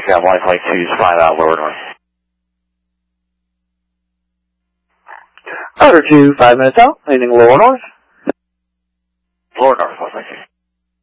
I'm likely to find out lower north. Otter 2, 5 minutes out, landing lower north. Lower north, thank you.